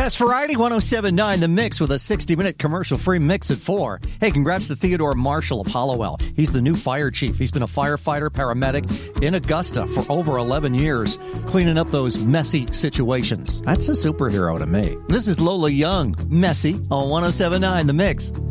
Best Variety 107.9 The Mix with a 60-minute commercial-free mix at 4. Hey, congrats to Theodore Marshall of Hollowell. He's the new fire chief. He's been a firefighter, paramedic in Augusta for over 11 years, cleaning up those messy situations. That's a superhero to me. This is Lola Young, Messy, on 107.9 The Mix.